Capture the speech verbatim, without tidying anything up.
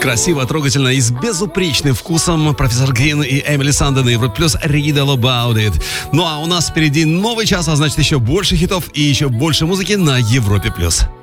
Красиво, трогательно и с безупречным вкусом профессор Грин и Эмили Санда на Европе Плюс Read All About It. Ну а у нас впереди новый час, а значит еще больше хитов и еще больше музыки на Европе Плюс.